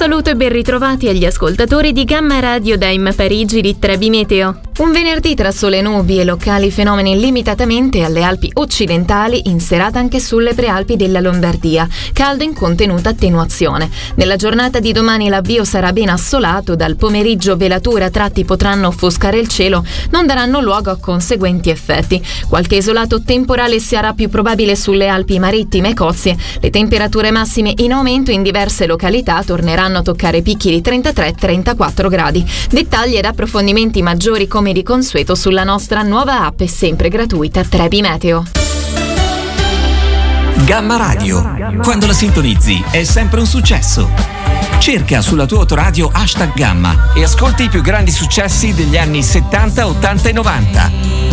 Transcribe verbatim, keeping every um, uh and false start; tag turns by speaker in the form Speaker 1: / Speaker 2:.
Speaker 1: saluto e ben ritrovati agli ascoltatori di Gamma Radio da Im Parigi di Trebi Meteo. Un venerdì tra sole e nubi e locali fenomeni limitatamente alle Alpi occidentali, in serata anche sulle prealpi della Lombardia, caldo in contenuta attenuazione. Nella giornata di domani l'avvio sarà ben assolato, dal pomeriggio velature a tratti potranno offuscare il cielo, non daranno luogo a conseguenti effetti. Qualche isolato temporale sarà più probabile sulle Alpi marittime e cozie. Le temperature massime in aumento in diverse località torneranno a toccare picchi di trentatré trentaquattro gradi. Dettagli ed approfondimenti maggiori come di consueto sulla nostra nuova app, sempre gratuita, Trebi Meteo.
Speaker 2: Gamma Radio, quando la sintonizzi è sempre un successo. Cerca sulla tua autoradio hashtag Gamma e ascolti i più grandi successi degli anni settanta, ottanta e novanta.